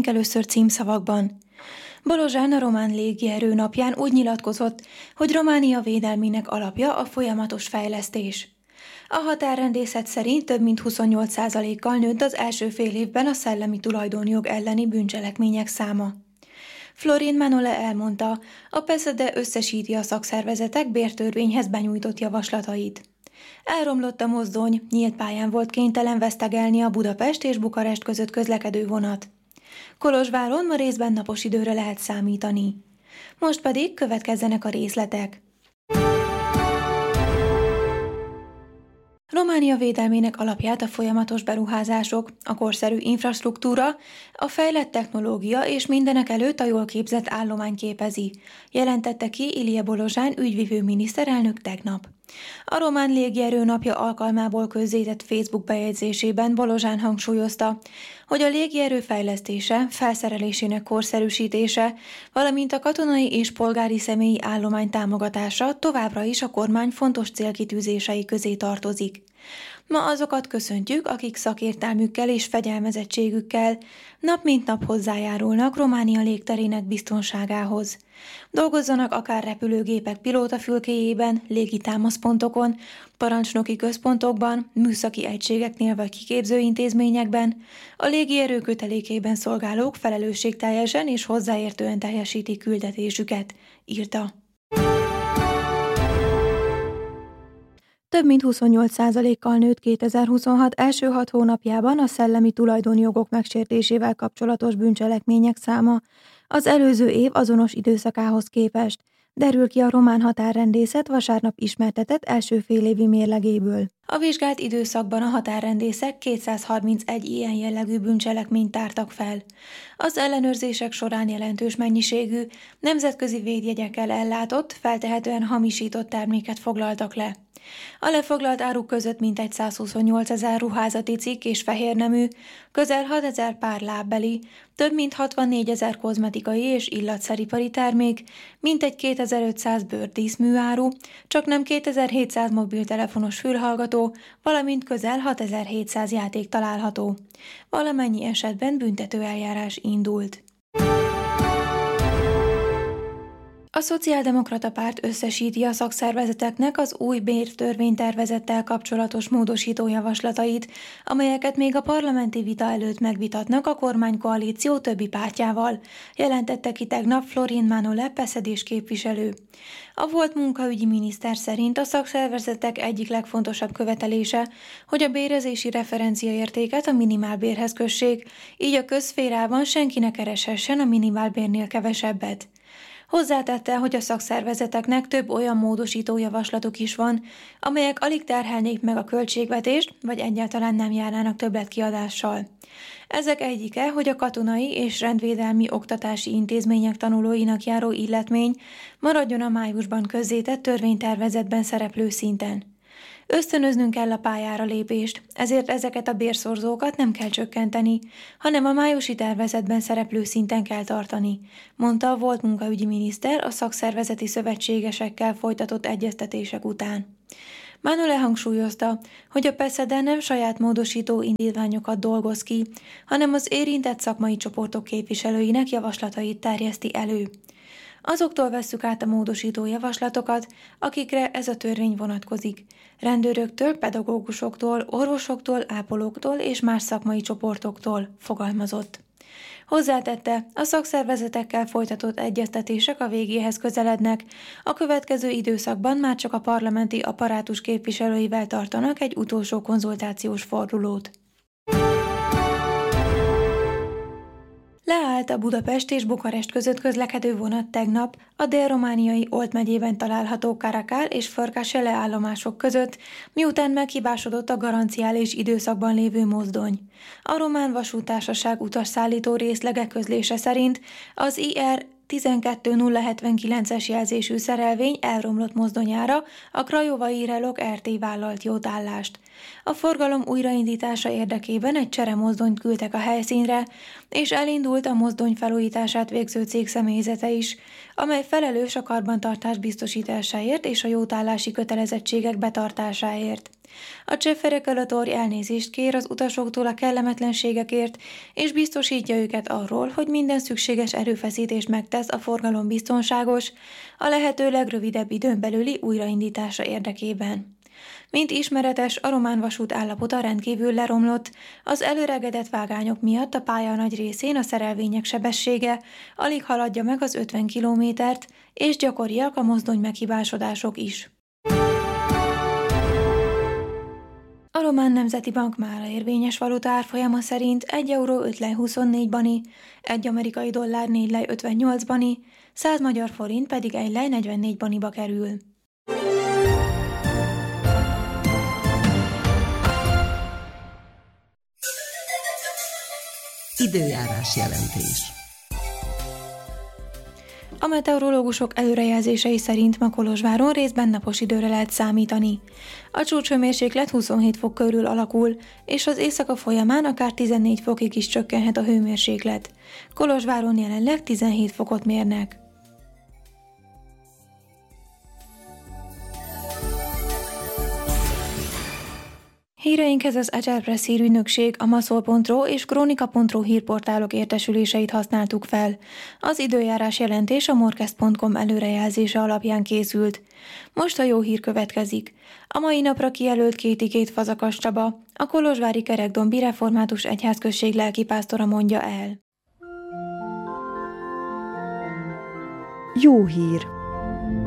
Kezdjénk először címszavakban. Balozsán a román légierő napján úgy nyilatkozott, hogy Románia védelmének alapja a folyamatos fejlesztés. A határrendészet szerint több mint 28%-kal nőtt az első fél évben a szellemi tulajdonjog elleni bűncselekmények száma. Florin Manole elmondta, a PESZEDE összesíti a szakszervezetek bértörvényhez benyújtott javaslatait. Elromlott a mozdony, nyílt pályán volt kénytelen vesztegelni a Budapest és Bukarest között közlekedő vonat. Kolozsváron ma részben napos időre lehet számítani. Most pedig következzenek a részletek. Románia védelmének alapját a folyamatos beruházások, a korszerű infrastruktúra, a fejlett technológia és mindenekelőtt a jól képzett állomány képezi, jelentette ki Ilie Bolozsán ügyvivő miniszterelnök tegnap. A román légierő napja alkalmából közzétett Facebook bejegyzésében Bolozsán hangsúlyozta, hogy a légierő fejlesztése, felszerelésének korszerűsítése, valamint a katonai és polgári személyi állomány támogatása továbbra is a kormány fontos célkitűzései közé tartozik. Ma azokat köszöntjük, akik szakértelmükkel és fegyelmezettségükkel nap mint nap hozzájárulnak Románia légterének biztonságához. Dolgozzanak akár repülőgépek pilótafülkéjében, légitámaszpontokon, parancsnoki központokban, műszaki egységeknél vagy kiképzőintézményekben, a légierő kötelékében szolgálók felelősségteljesen és hozzáértően teljesítik küldetésüket, írta. Több mint 28%-kal nőtt 2026 első 6 hónapjában a szellemi tulajdonjogok megsértésével kapcsolatos bűncselekmények száma az előző év azonos időszakához képest, derül ki a román határrendészet vasárnap ismertetett első félévi mérlegéből. A vizsgált időszakban a határrendészek 231 ilyen jellegű bűncselekményt tártak fel. Az ellenőrzések során jelentős mennyiségű, nemzetközi védjegyekkel ellátott, feltehetően hamisított terméket foglaltak le. A lefoglalt áruk között mintegy 128 000 ruházati cikk és fehérnemű, közel 6 000 pár lábbeli, több mint 64 000 kozmetikai és illatszeripari termék, mintegy 2500 bőrdíszműáru, csaknem 2700 mobiltelefonos fülhallgató, valamint közel 6700 játék található. Valamennyi esetben büntetőeljárás indult. A Szociáldemokrata Párt összesíti a szakszervezeteknek az új bértörvénytervezettel kapcsolatos módosító javaslatait, amelyeket még a parlamenti vita előtt megvitatnak a kormánykoalíció többi pártjával, jelentette ki tegnap Florin Manole PESZEDÉS képviselő. A volt munkaügyi miniszter szerint a szakszervezetek egyik legfontosabb követelése, hogy a bérezési referenciaértéket a minimálbérhez kössék, így a közszférában senki ne kereshessen a minimálbérnél kevesebbet. Hozzátette, hogy a szakszervezeteknek több olyan módosító javaslatuk is van, amelyek alig terhelnék meg a költségvetést, vagy egyáltalán nem járnának többletkiadással. Ezek egyike, hogy a katonai és rendvédelmi oktatási intézmények tanulóinak járó illetmény maradjon a májusban közzétett törvénytervezetben szereplő szinten. Ösztönöznünk kell a pályára lépést, ezért ezeket a bérszorzókat nem kell csökkenteni, hanem a májusi tervezetben szereplő szinten kell tartani, mondta a volt munkaügyi miniszter a szakszervezeti szövetségesekkel folytatott egyeztetések után. Manole hangsúlyozta, hogy a PESZEDE nem saját módosító indítványokat dolgoz ki, hanem az érintett szakmai csoportok képviselőinek javaslatait terjeszti elő. Azoktól vesszük át a módosító javaslatokat, akikre ez a törvény vonatkozik. Rendőröktől, pedagógusoktól, orvosoktól, ápolóktól és más szakmai csoportoktól, fogalmazott. Hozzátette, a szakszervezetekkel folytatott egyeztetések a végéhez közelednek, a következő időszakban már csak a parlamenti apparátus képviselőivel tartanak egy utolsó konzultációs fordulót. Leállt a Budapest és Bukarest között közlekedő vonat tegnap a dél-romániai Olt megyében található Caracal és Fărcasele állomások között, miután meghibásodott a garanciális időszakban lévő mozdony. A Román Vasúttársaság utasszállító részlege közlése szerint az IR 12079-es jelzésű szerelvény elromlott mozdonyára a Craiovai Relok RT vállalt jótállást. A forgalom újraindítása érdekében egy cseremozdonyt küldtek a helyszínre, és elindult a mozdony felújítását végző cég személyzete is, amely felelős a karbantartás biztosításáért és a jótállási kötelezettségek betartásáért. A Cseferekalatorj elnézést kér az utasoktól a kellemetlenségekért, és biztosítja őket arról, hogy minden szükséges erőfeszítést megtesz a forgalom biztonságos, a lehető legrövidebb időn belüli újraindítása érdekében. Mint ismeretes, a román vasút állapota rendkívül leromlott, az előregedett vágányok miatt a pálya nagy részén a szerelvények sebessége alig haladja meg az 50 kilométert, és gyakoriak a mozdony meghibásodások is. A Román Nemzeti Bank mára érvényes valuta árfolyama szerint 1 euró 5 lej 24 bani, 1 amerikai dollár 4 lej 58 bani, 100 magyar forint pedig 1 lej 44 baniba kerül. Időjárás jelentés. A meteorológusok előrejelzései szerint ma Kolozsváron részben napos időre lehet számítani. A csúcshőmérséklet 27 fok körül alakul, és az éjszaka folyamán akár 14 fokig is csökkenhet a hőmérséklet. Kolozsváron jelenleg 17 fokot mérnek. Híreinkhez az Agile Press hírügynökség, a Maszol.ro és Kronika.ro hírportálok értesüléseit használtuk fel. Az időjárás jelentés a morkest.com előrejelzése alapján készült. Most a jó hír következik. A mai napra kijelölt Kétikét Fazakas Csaba, a kolozsvári Kerekdombi Református Egyházközség lelkipásztora mondja el. Jó hír!